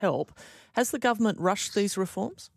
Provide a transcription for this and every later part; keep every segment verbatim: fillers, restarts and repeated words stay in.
help. Has the government rushed these reforms?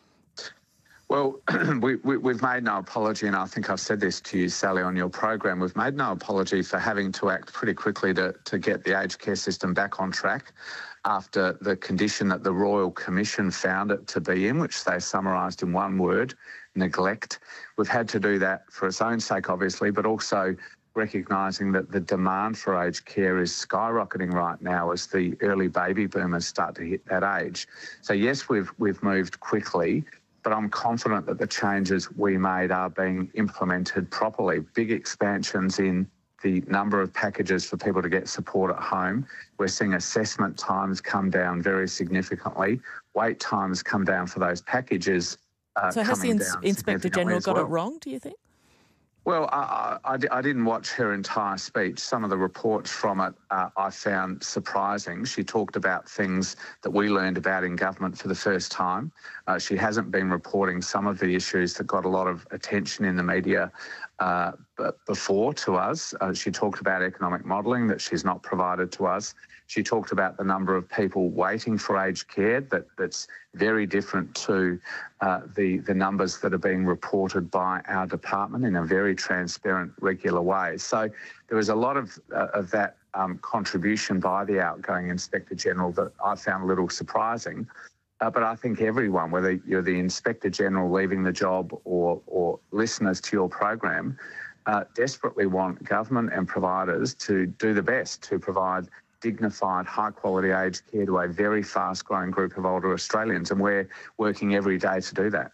Well, we, we, we've made no apology, and I think I've said this to you, Sally, on your program. We've made no apology for having to act pretty quickly to, to get the aged care system back on track after the condition that the Royal Commission found it to be in, which they summarised in one word, neglect. We've had to do that for its own sake, obviously, but also recognising that the demand for aged care is skyrocketing right now as the early baby boomers start to hit that age. So yes, we've we've moved quickly, but I'm confident that the changes we made are being implemented properly. Big expansions in the number of packages for people to get support at home. We're seeing assessment times come down very significantly. Wait times come down for those packages. Uh, so has the ins- Inspector General got well. it wrong, do you think? Well, I, I, I didn't watch her entire speech. Some of the reports from it uh, I found surprising. She talked about things that we learned about in government for the first time. Uh, she hasn't been reporting some of the issues that got a lot of attention in the media uh, before to us. Uh, she talked about economic modelling that she's not provided to us. She talked about the number of people waiting for aged care that, that's very different to uh, the, the numbers that are being reported by our department in a very transparent, regular way. So there was a lot of, uh, of that um, contribution by the outgoing Inspector General that I found a little surprising. Uh, but I think everyone, whether you're the Inspector General leaving the job or, or listeners to your program, uh, desperately want government and providers to do the best to provide dignified, high-quality aged care to a very fast-growing group of older Australians, and we're working every day to do that.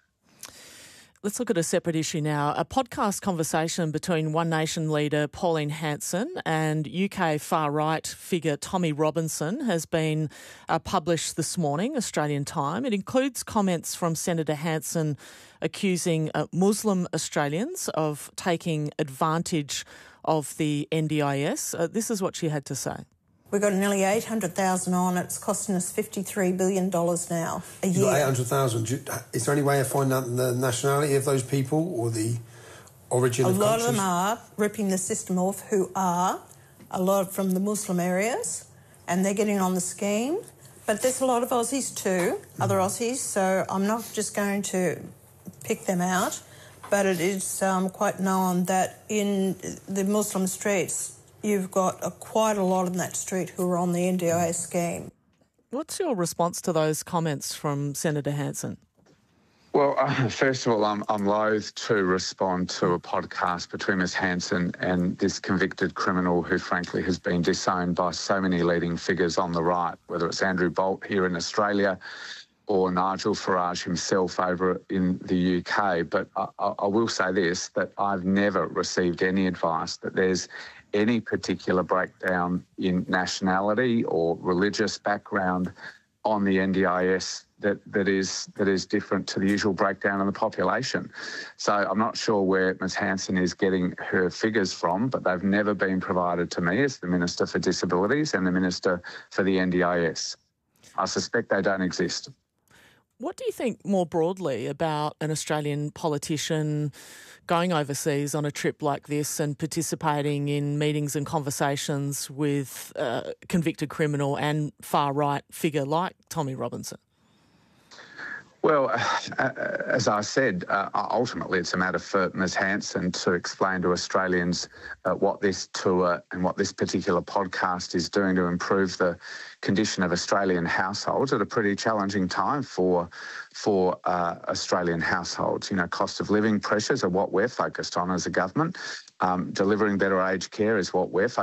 Let's look at a separate issue now. A podcast conversation between One Nation leader Pauline Hanson and U K far-right figure Tommy Robinson has been uh, published this morning, Australian time. It includes comments from Senator Hanson accusing uh, Muslim Australians of taking advantage of the N D I S. Uh, this is what she had to say. We've got nearly eight hundred thousand on. It's costing us fifty-three billion dollars now a year. eight hundred thousand. Is there any way of finding out the nationality of those people or the origin a of countries? A lot of them are ripping the system off who are, a lot from the Muslim areas, and they're getting on the scheme. But there's a lot of Aussies too, mm. other Aussies, so I'm not just going to pick them out. But it is um, quite known that in the Muslim streets, you've got a, quite a lot in that street who are on the N D I S scheme. What's your response to those comments from Senator Hanson? Well, uh, first of all, I'm, I'm loath to respond to a podcast between Miz Hanson and this convicted criminal who, frankly, has been disowned by so many leading figures on the right, whether it's Andrew Bolt here in Australia or Nigel Farage himself over in the U K. But I, I will say this, that I've never received any advice that there's any particular breakdown in nationality or religious background on the N D I S that, that is that is different to the usual breakdown in the population. So I'm not sure where Miz Hanson is getting her figures from, but they've never been provided to me as the Minister for Disabilities and the Minister for the N D I S. I suspect they don't exist. What do you think more broadly about an Australian politician going overseas on a trip like this and participating in meetings and conversations with a convicted criminal and far-right figure like Tommy Robinson? Well, uh, as I said, uh, ultimately it's a matter for Miz Hanson to explain to Australians uh, what this tour and what this particular podcast is doing to improve the condition of Australian households at a pretty challenging time for for uh, Australian households. You know, cost of living pressures are what we're focused on as a government. Um, delivering better aged care is what we're focused